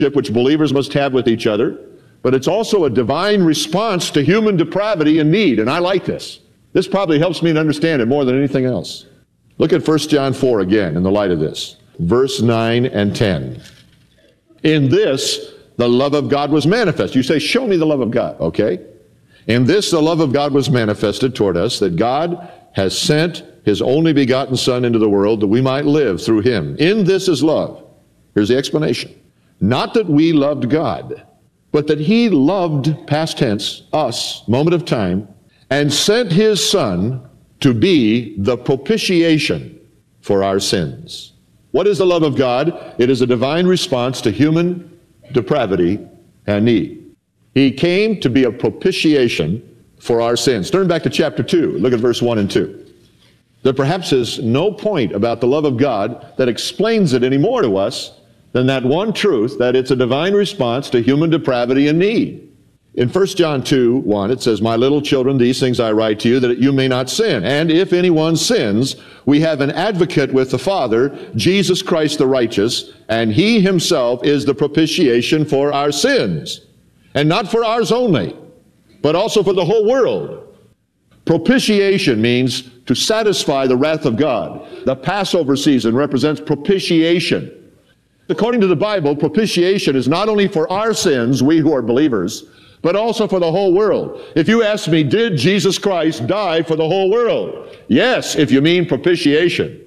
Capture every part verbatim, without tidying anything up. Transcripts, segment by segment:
which believers must have with each other, but it's also a divine response to human depravity and need. And I like this. This probably helps me to understand it more than anything else. Look at First John four again in the light of this. Verse nine and ten. In this, the love of God was manifest. You say, show me the love of God. Okay. In this, the love of God was manifested toward us, that God has sent his only begotten Son into the world that we might live through him. In this is love. Here's the explanation. Not that we loved God, but that he loved, past tense, us, moment of time, and sent his Son to be the propitiation for our sins. What is the love of God? It is a divine response to human depravity and need. He came to be a propitiation for our sins. Turn back to chapter two. Look at verse one and two. There perhaps is no point about the love of God that explains it any more to us than that one truth, that it's a divine response to human depravity and need. In First John two, one, it says, my little children, these things I write to you, that you may not sin. And if anyone sins, we have an advocate with the Father, Jesus Christ the righteous, and he himself is the propitiation for our sins. And not for ours only, but also for the whole world. Propitiation means to satisfy the wrath of God. The Passover season represents propitiation. According to the Bible, propitiation is not only for our sins, we who are believers, but also for the whole world. If you ask me, did Jesus Christ die for the whole world? Yes, if you mean propitiation.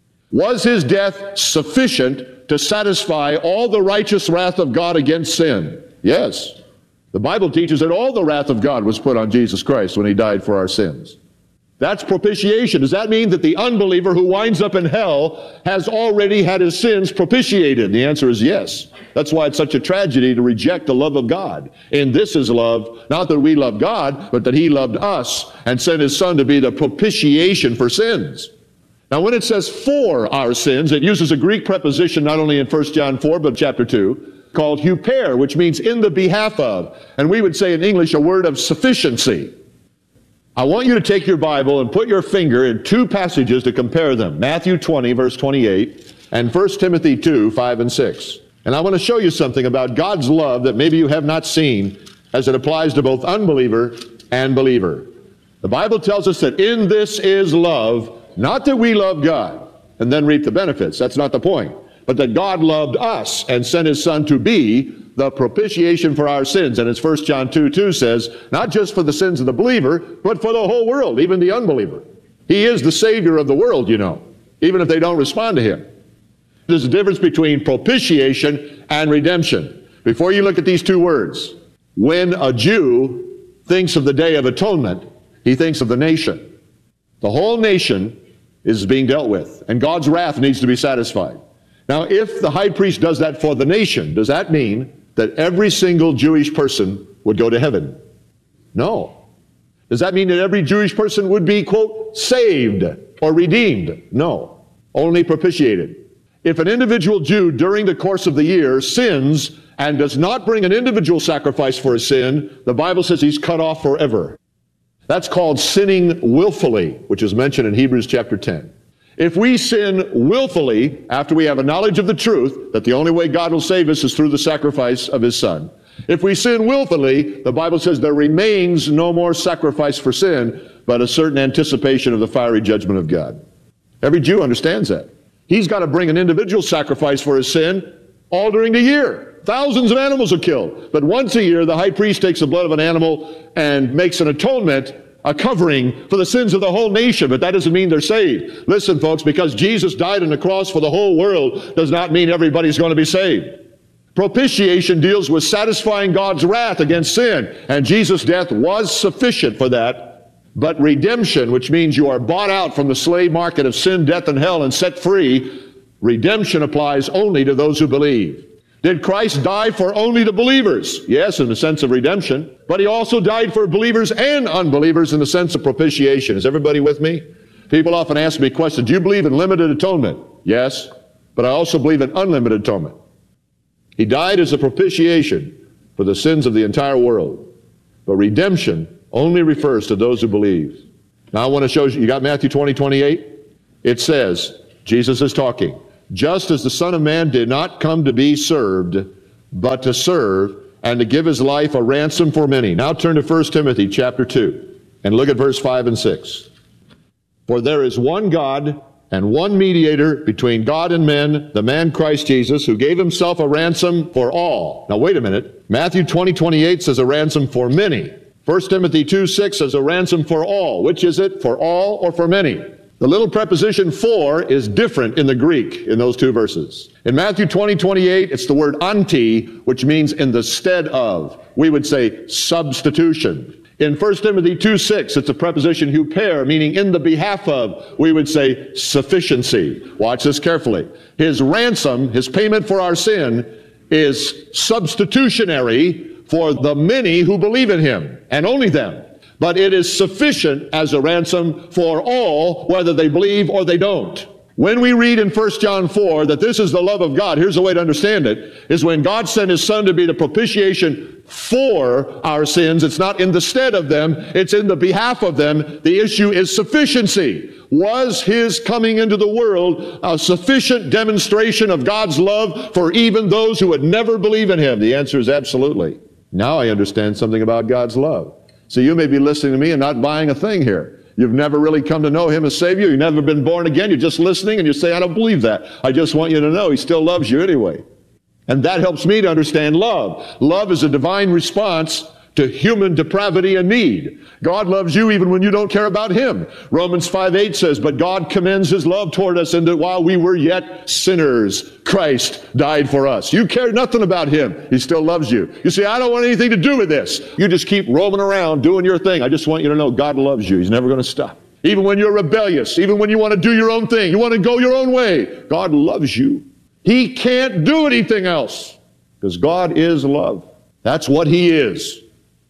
Was his death sufficient to satisfy all the righteous wrath of God against sin? Yes. The Bible teaches that all the wrath of God was put on Jesus Christ when he died for our sins. That's propitiation. Does that mean that the unbeliever who winds up in hell has already had his sins propitiated? The answer is yes. That's why it's such a tragedy to reject the love of God. And this is love, not that we love God, but that he loved us and sent his Son to be the propitiation for sins. Now, when it says for our sins, it uses a Greek preposition not only in First John four, but chapter two, called huper, which means in the behalf of. And we would say in English a word of sufficiency. I want you to take your Bible and put your finger in two passages to compare them. Matthew twenty, verse twenty-eight, and First Timothy two, five and six. And I want to show you something about God's love that maybe you have not seen as it applies to both unbeliever and believer. The Bible tells us that in this is love, not that we love God and then reap the benefits. That's not the point. But that God loved us and sent his Son to be the propitiation for our sins. And as First John two, two says, not just for the sins of the believer, but for the whole world, even the unbeliever. He is the Savior of the world, you know, even if they don't respond to him. There's a difference between propitiation and redemption. Before you look at these two words, when a Jew thinks of the Day of Atonement, he thinks of the nation. The whole nation is being dealt with, and God's wrath needs to be satisfied. Now, if the high priest does that for the nation, does that mean that every single Jewish person would go to heaven? No. Does that mean that every Jewish person would be, quote, saved or redeemed? No. Only propitiated. If an individual Jew during the course of the year sins and does not bring an individual sacrifice for his sin, the Bible says he's cut off forever. That's called sinning willfully, which is mentioned in Hebrews chapter ten. If we sin willfully, after we have a knowledge of the truth, that the only way God will save us is through the sacrifice of his Son. If we sin willfully, the Bible says there remains no more sacrifice for sin, but a certain anticipation of the fiery judgment of God. Every Jew understands that. He's got to bring an individual sacrifice for his sin all during the year. Thousands of animals are killed. But once a year, the high priest takes the blood of an animal and makes an atonement, a covering for the sins of the whole nation, but that doesn't mean they're saved. Listen, folks, because Jesus died on the cross for the whole world does not mean everybody's going to be saved. Propitiation deals with satisfying God's wrath against sin, and Jesus' death was sufficient for that. But redemption, which means you are bought out from the slave market of sin, death, and hell and set free, redemption applies only to those who believe. Did Christ die for only the believers? Yes, in the sense of redemption. But he also died for believers and unbelievers in the sense of propitiation. Is everybody with me? People often ask me questions. Do you believe in limited atonement? Yes, but I also believe in unlimited atonement. He died as a propitiation for the sins of the entire world. But redemption only refers to those who believe. Now I want to show you, you got Matthew twenty, twenty-eight? It says, Jesus is talking. Just as the Son of Man did not come to be served, but to serve and to give his life a ransom for many. Now turn to First Timothy chapter two and look at verse five and six. For there is one God and one mediator between God and men, the man Christ Jesus, who gave himself a ransom for all. Now wait a minute. Matthew twenty, twenty-eight says a ransom for many. First Timothy two, six says a ransom for all. Which is it? For all or for many? The little preposition for is different in the Greek in those two verses. In Matthew twenty, twenty-eight, it's the word anti, which means in the stead of. We would say substitution. In First Timothy two, six, it's a preposition huper, meaning in the behalf of. We would say sufficiency. Watch this carefully. His ransom, his payment for our sin, is substitutionary for the many who believe in him, and only them. But it is sufficient as a ransom for all, whether they believe or they don't. When we read in First John four that this is the love of God, here's the way to understand it, is when God sent his Son to be the propitiation for our sins. It's not in the stead of them, it's in the behalf of them. The issue is sufficiency. Was his coming into the world a sufficient demonstration of God's love for even those who would never believe in him? The answer is absolutely. Now I understand something about God's love. So you may be listening to me and not buying a thing here. You've never really come to know him as Savior. You've never been born again. You're just listening and you say, I don't believe that. I just want you to know he still loves you anyway. And that helps me to understand love. Love is a divine response to human depravity and need. God loves you even when you don't care about him. Romans five, eight says, but God commends his love toward us in that while we were yet sinners, Christ died for us. You care nothing about him. He still loves you. You say, I don't want anything to do with this. You just keep roaming around doing your thing. I just want you to know God loves you. He's never going to stop. Even when you're rebellious, even when you want to do your own thing, you want to go your own way, God loves you. He can't do anything else because God is love. That's what he is.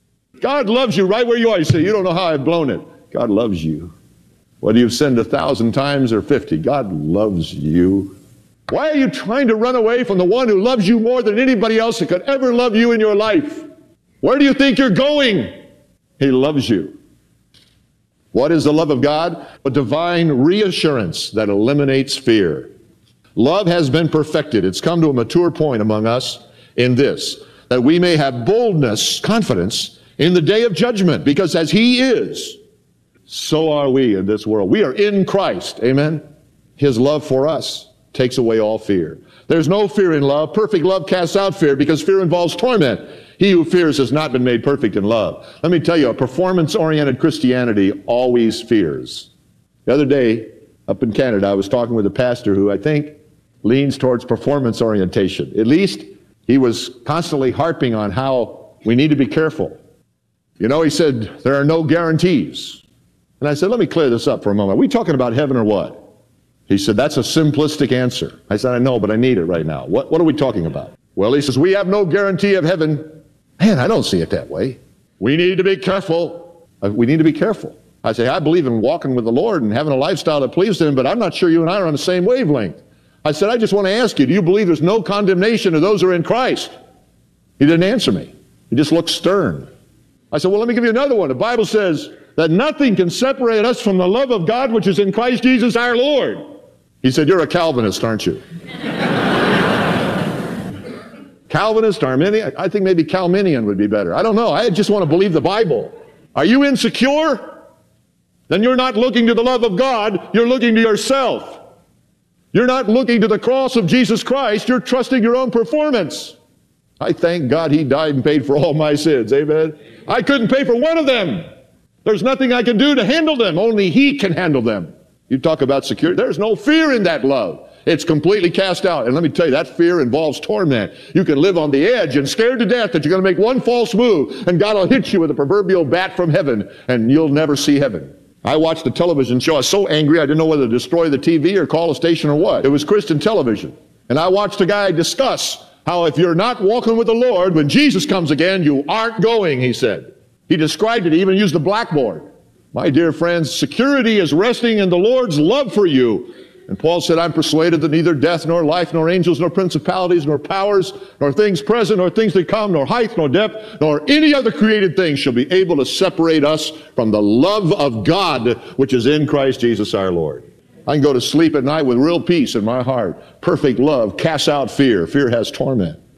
God loves you right where you are. You say, you don't know how I've blown it. God loves you. Whether you've sinned a thousand times or fifty, God loves you. Why are you trying to run away from the one who loves you more than anybody else that could ever love you in your life? Where do you think you're going? He loves you. What is the love of God? A divine reassurance that eliminates fear. Love has been perfected. It's come to a mature point among us in this, that we may have boldness, confidence, in the day of judgment, because as he is, so are we in this world. We are in Christ, amen? His love for us takes away all fear. There's no fear in love. Perfect love casts out fear, because fear involves torment. He who fears has not been made perfect in love. Let me tell you, a performance-oriented Christianity always fears. The other day, up in Canada, I was talking with a pastor who I think leans towards performance orientation. At least he was constantly harping on how we need to be careful. You know, he said, there are no guarantees. And I said, let me clear this up for a moment. Are we talking about heaven or what? He said, that's a simplistic answer. I said, I know, but I need it right now. What, what are we talking about? Well, he says, we have no guarantee of heaven. Man, I don't see it that way. We need to be careful. Uh, we need to be careful. I say, I believe in walking with the Lord and having a lifestyle that pleases him, but I'm not sure you and I are on the same wavelength. I said, I just want to ask you, do you believe there's no condemnation to those who are in Christ? He didn't answer me. He just looked stern. I said, well, let me give you another one. The Bible says that nothing can separate us from the love of God which is in Christ Jesus our Lord. He said, you're a Calvinist, aren't you? Calvinist, Arminian? I think maybe Calminian would be better. I don't know. I just want to believe the Bible. Are you insecure? Then you're not looking to the love of God. You're looking to yourself. You're not looking to the cross of Jesus Christ. You're trusting your own performance. I thank God he died and paid for all my sins. Amen. I couldn't pay for one of them. There's nothing I can do to handle them. Only he can handle them. You talk about security. There's no fear in that love. It's completely cast out. And let me tell you, that fear involves torment. You can live on the edge and scared to death that you're going to make one false move and God will hit you with a proverbial bat from heaven and you'll never see heaven. I watched a television show. I was so angry I didn't know whether to destroy the T V or call a station or what. It was Christian television. And I watched a guy discuss how if you're not walking with the Lord, when Jesus comes again, you aren't going, he said. He described it, he even used the blackboard. My dear friends, security is resting in the Lord's love for you. And Paul said, I'm persuaded that neither death, nor life, nor angels, nor principalities, nor powers, nor things present, nor things to come, nor height, nor depth, nor any other created thing shall be able to separate us from the love of God, which is in Christ Jesus our Lord. I can go to sleep at night with real peace in my heart. Perfect love casts out fear. Fear has torment.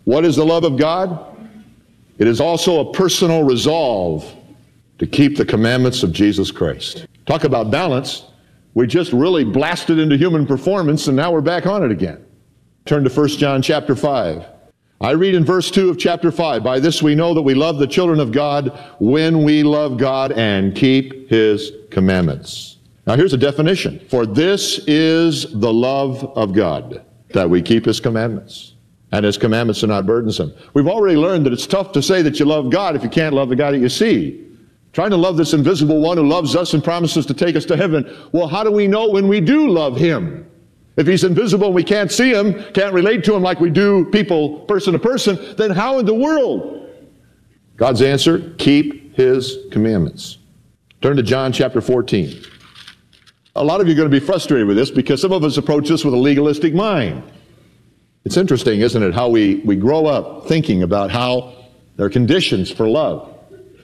What is the love of God? It is also a personal resolve to keep the commandments of Jesus Christ. Talk about balance. We just really blasted into human performance, and now we're back on it again. Turn to First John chapter five. I read in verse two of chapter five, by this we know that we love the children of God when we love God and keep his commandments. Now here's a definition. For this is the love of God, that we keep his commandments. And his commandments are not burdensome. We've already learned that it's tough to say that you love God if you can't love the God that you see. Trying to love this invisible one who loves us and promises to take us to heaven. Well, how do we know when we do love him? If he's invisible and we can't see him, can't relate to him like we do people person to person, then how in the world? God's answer, keep his commandments. Turn to John chapter fourteen. A lot of you are going to be frustrated with this because some of us approach this with a legalistic mind. It's interesting, isn't it, how we, we grow up thinking about how there are conditions for love.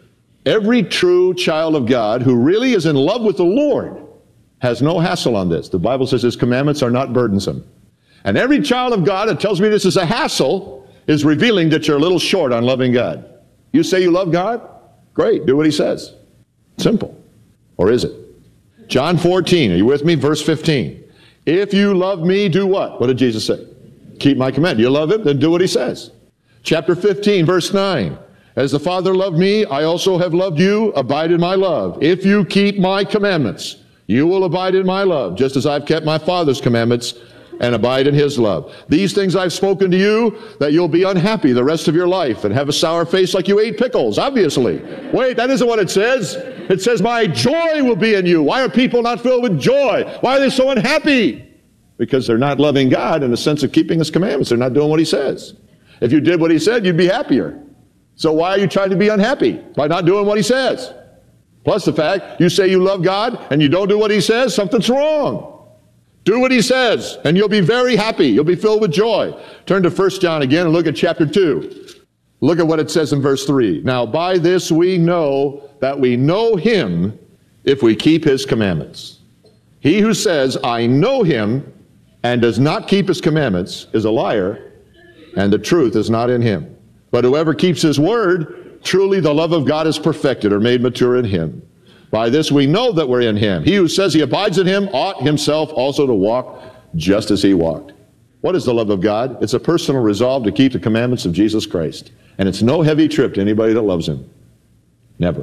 Every true child of God who really is in love with the Lord has no hassle on this. The Bible says his commandments are not burdensome. And every child of God that tells me this is a hassle is revealing that you're a little short on loving God. You say you love God? Great, do what he says. Simple. Or is it? John fourteen, are you with me? Verse fifteen. If you love me, do what? What did Jesus say? Keep my command. You love him? Then do what he says. Chapter fifteen, verse nine. As the Father loved me, I also have loved you. Abide in my love. If you keep my commandments, you will abide in my love, just as I've kept my Father's commandments and abide in his love. These things I've spoken to you, that you'll be unhappy the rest of your life and have a sour face like you ate pickles, obviously. Wait, that isn't what it says. It says, my joy will be in you. Why are people not filled with joy? Why are they so unhappy? Because they're not loving God in the sense of keeping his commandments. They're not doing what he says. If you did what he said, you'd be happier. So why are you trying to be unhappy? By not doing what he says. Plus the fact, you say you love God and you don't do what he says, something's wrong. Do what he says and you'll be very happy. You'll be filled with joy. Turn to First John again and look at chapter two. Look at what it says in verse three. Now by this we know that we know him if we keep his commandments. He who says, I know him and does not keep his commandments is a liar, and the truth is not in him. But whoever keeps his word, truly the love of God is perfected or made mature in him. By this we know that we're in him. He who says he abides in him ought himself also to walk just as he walked. What is the love of God? It's a personal resolve to keep the commandments of Jesus Christ. And it's no heavy trip to anybody that loves him. Never.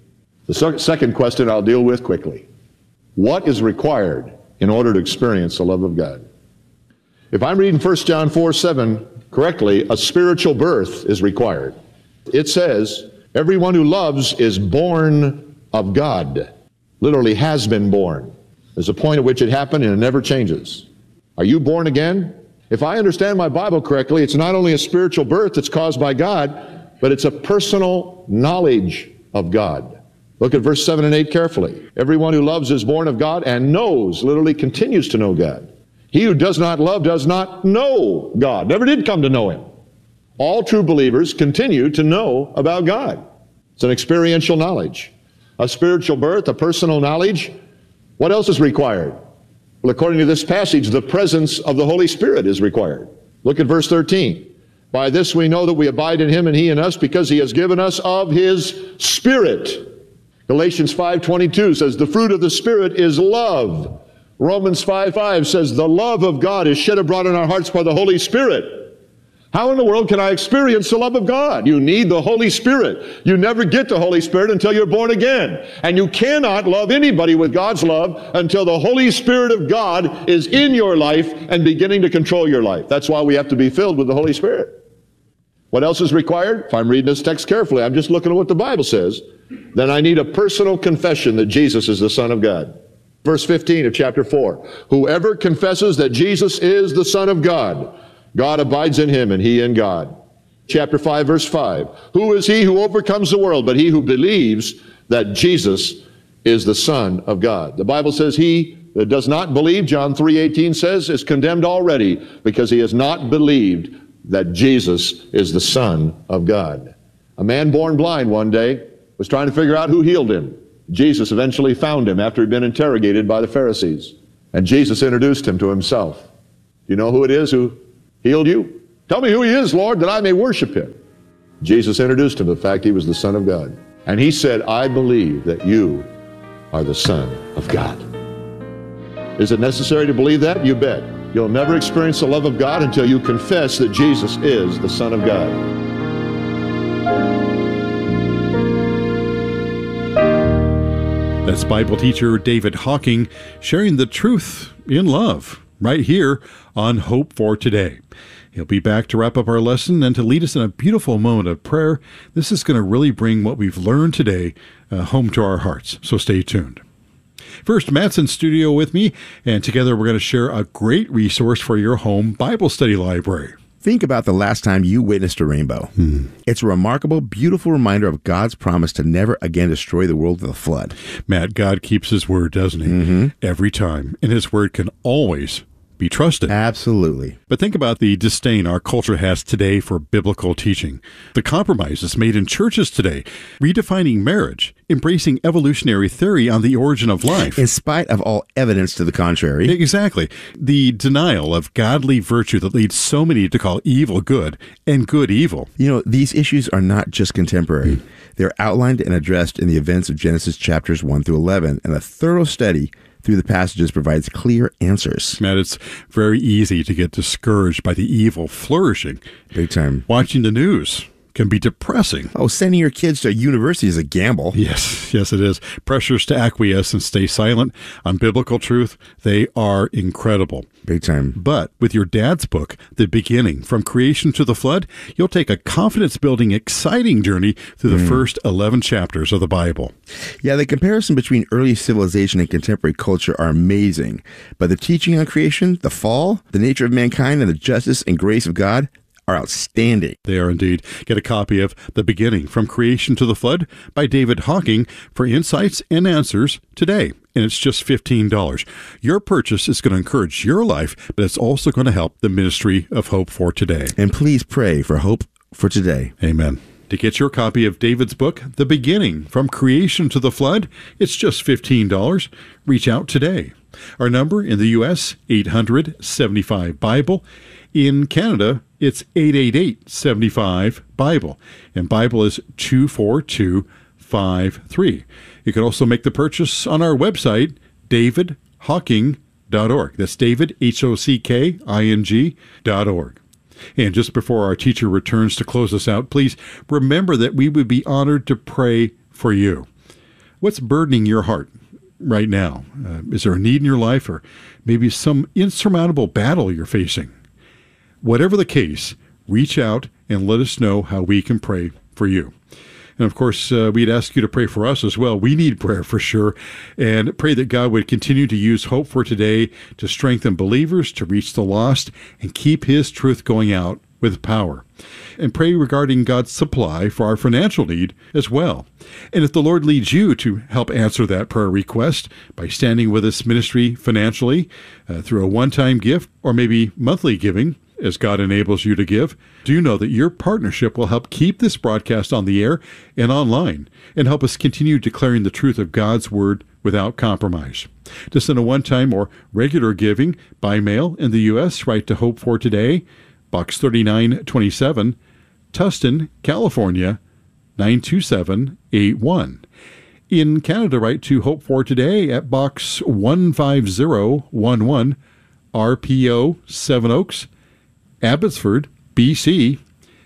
The second question I'll deal with quickly. What is required in order to experience the love of God? If I'm reading First John four seven correctly, a spiritual birth is required. It says, everyone who loves is born of God. Literally has been born. There's a point at which it happened and it never changes. Are you born again? If I understand my Bible correctly, it's not only a spiritual birth that's caused by God, but it's a personal knowledge of God. Look at verse seven and eight carefully. Everyone who loves is born of God and knows, literally continues to know God. He who does not love does not know God, never did come to know him. All true believers continue to know about God. It's an experiential knowledge. A spiritual birth, a personal knowledge. What else is required? Well, according to this passage, the presence of the Holy Spirit is required. Look at verse thirteen. By this we know that we abide in him and he in us, because he has given us of his Spirit. Galatians five twenty-two says, the fruit of the Spirit is love. Romans five five says, the love of God is shed abroad in our hearts by the Holy Spirit. How in the world can I experience the love of God? You need the Holy Spirit. You never get the Holy Spirit until you're born again. And you cannot love anybody with God's love until the Holy Spirit of God is in your life and beginning to control your life. That's why we have to be filled with the Holy Spirit. What else is required? If I'm reading this text carefully, I'm just looking at what the Bible says, then I need a personal confession that Jesus is the Son of God. Verse fifteen of chapter four. Whoever confesses that Jesus is the Son of God, God abides in him and he in God. Chapter five, verse five. Who is he who overcomes the world but he who believes that Jesus is the Son of God? The Bible says he that does not believe, John three eighteen says, is condemned already because he has not believed that Jesus is the Son of God. A man born blind one day was trying to figure out who healed him. Jesus eventually found him after he'd been interrogated by the Pharisees. And Jesus introduced him to himself. Do you know who it is who healed you? Tell me who he is, Lord, that I may worship him. Jesus introduced him to the fact he was the Son of God. And he said, I believe that you are the Son of God. Is it necessary to believe that? You bet. You'll never experience the love of God until you confess that Jesus is the Son of God. That's Bible teacher David Hocking sharing the truth in love right here on Hope for Today. He'll be back to wrap up our lesson and to lead us in a beautiful moment of prayer. This is going to really bring what we've learned today uh, home to our hearts, so stay tuned. First, Matt's in studio with me, and together we're going to share a great resource for your home Bible study library. Think about the last time you witnessed a rainbow. Hmm. It's a remarkable, beautiful reminder of God's promise to never again destroy the world with a flood. Matt, God keeps his word, doesn't he? Mm-hmm. Every time. And his word can always be trusted. Absolutely. But think about the disdain our culture has today for biblical teaching. The compromises made in churches today, redefining marriage, embracing evolutionary theory on the origin of life. In spite of all evidence to the contrary. Exactly. The denial of godly virtue that leads so many to call evil good and good evil. You know, these issues are not just contemporary. Mm. They're outlined and addressed in the events of Genesis chapters one through eleven, and a thorough study through the passages provides clear answers. Matt, it's very easy to get discouraged by the evil flourishing. Big time. Watching the news can be depressing. Oh, sending your kids to university is a gamble. Yes, yes, it is. Pressures to acquiesce and stay silent on biblical truth, they are incredible. Big time. But with your dad's book, The Beginning, From Creation to the Flood, you'll take a confidence-building, exciting journey through the mm. first eleven chapters of the Bible. Yeah, the comparison between early civilization and contemporary culture are amazing. But the teaching on creation, the fall, the nature of mankind, and the justice and grace of God are outstanding. They are indeed. Get a copy of The Beginning, From Creation to the Flood by David Hocking for insights and answers today. And it's just fifteen dollars. Your purchase is going to encourage your life, but it's also going to help the ministry of Hope for Today. And please pray for Hope for Today. Amen. To get your copy of David's book, The Beginning, From Creation to the Flood, it's just fifteen dollars. Reach out today. Our number in the U S, eight hundred, seventy-five, Bible. In Canada, it's eight eight eight, seven five, Bible. And Bible is two four two five three. You can also make the purchase on our website, david hocking dot org. That's David, H O C K I N G dot org. And just before our teacher returns to close us out, please remember that we would be honored to pray for you. What's burdening your heart right now? Uh, is there a need in your life, or maybe some insurmountable battle you're facing? Whatever the case, reach out and let us know how we can pray for you. And of course, uh, we'd ask you to pray for us as well. We need prayer for sure. And pray that God would continue to use Hope for Today to strengthen believers, to reach the lost, and keep his truth going out with power. And pray regarding God's supply for our financial need as well. And if the Lord leads you to help answer that prayer request by standing with this ministry financially uh, through a one-time gift or maybe monthly giving, as God enables you to give, do know that your partnership will help keep this broadcast on the air and online and help us continue declaring the truth of God's Word without compromise. To send a one-time or regular giving by mail in the U S, write to Hope for Today, Box thirty-nine twenty-seven, Tustin, California, nine two seven eight one. In Canada, write to Hope for Today at Box one five zero one one, R P O Seven Oaks, Abbotsford, B C,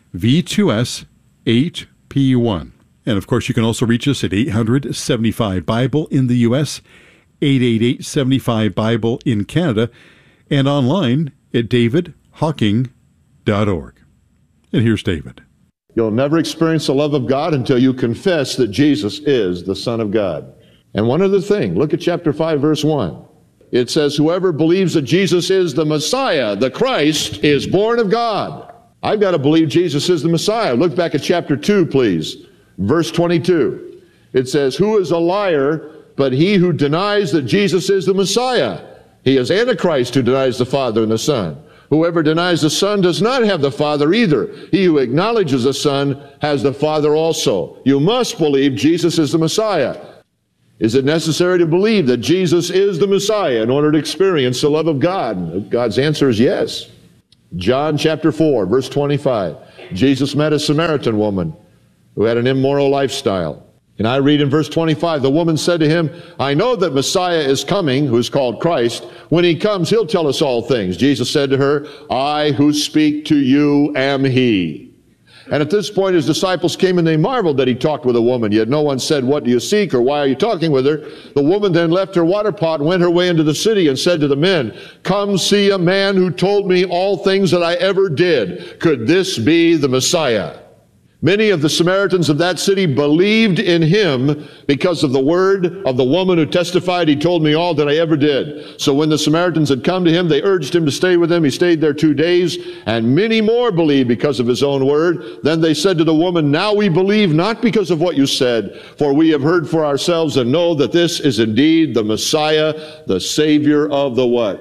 V two S eight P one. And of course, you can also reach us at eight hundred, seventy-five, Bible in the U S, eight eight eight, seven five, Bible in Canada, and online at david hocking dot org. And here's David. You'll never experience the love of God until you confess that Jesus is the Son of God. And one other thing, look at chapter five, verse one. It says, whoever believes that Jesus is the Messiah, the Christ, is born of God. I've got to believe Jesus is the Messiah. Look back at chapter two, please. Verse twenty-two. It says, who is a liar but he who denies that Jesus is the Messiah? He is Antichrist who denies the Father and the Son. Whoever denies the Son does not have the Father either. He who acknowledges the Son has the Father also. You must believe Jesus is the Messiah. Is it necessary to believe that Jesus is the Messiah in order to experience the love of God? God's answer is yes. John chapter four, verse twenty-five. Jesus met a Samaritan woman who had an immoral lifestyle. And I read in verse twenty-five, the woman said to him, I know that Messiah is coming, who's called Christ. When he comes, he'll tell us all things. Jesus said to her, I who speak to you am he. And at this point, his disciples came and they marveled that he talked with a woman. Yet no one said, what do you seek, or why are you talking with her? The woman then left her water pot and went her way into the city and said to the men, come see a man who told me all things that I ever did. Could this be the Messiah? Many of the Samaritans of that city believed in him because of the word of the woman who testified, he told me all that I ever did. So when the Samaritans had come to him, they urged him to stay with them. He stayed there two days, and many more believed because of his own word. Then they said to the woman, now we believe not because of what you said, for we have heard for ourselves and know that this is indeed the Messiah, the Savior of the what?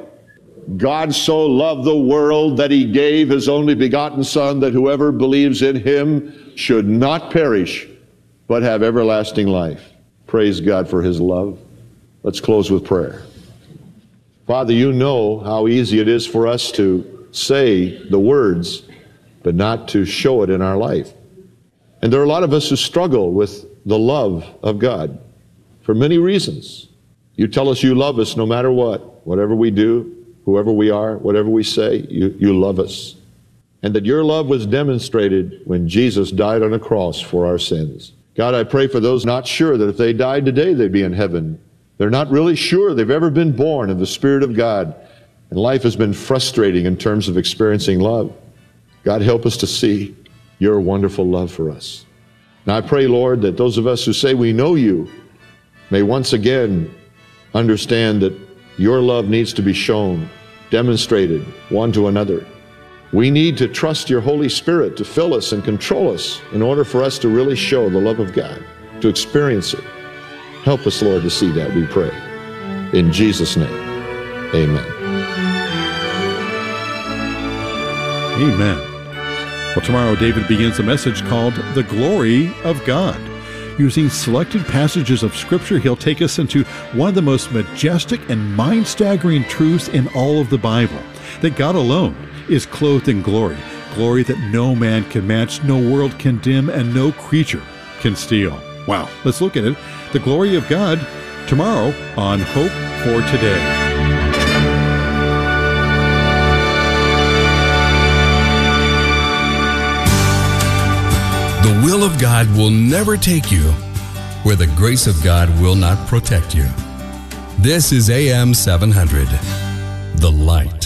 God so loved the world that he gave his only begotten Son, that whoever believes in him should not perish, but have everlasting life. Praise God for his love. Let's close with prayer. Father, you know how easy it is for us to say the words, but not to show it in our life. And there are a lot of us who struggle with the love of God for many reasons. You tell us you love us no matter what, whatever we do, whoever we are, whatever we say, you, you love us. And that your love was demonstrated when Jesus died on a cross for our sins. God, I pray for those not sure that if they died today, they'd be in heaven. They're not really sure they've ever been born of the Spirit of God. And life has been frustrating in terms of experiencing love. God, help us to see your wonderful love for us. Now I pray, Lord, that those of us who say we know you may once again understand that your love needs to be shown, demonstrated one to another. We need to trust your Holy Spirit to fill us and control us in order for us to really show the love of God, to experience it. Help us, Lord, to see that, we pray. In Jesus' name, amen. Amen. Well, tomorrow David begins a message called The Glory of God. Using selected passages of Scripture, he'll take us into one of the most majestic and mind-staggering truths in all of the Bible, that God alone is clothed in glory, glory that no man can match, no world can dim, and no creature can steal. Wow, let's look at it. The glory of God, tomorrow on Hope for Today. The will of God will never take you where the grace of God will not protect you. This is A M seven hundred, The Light.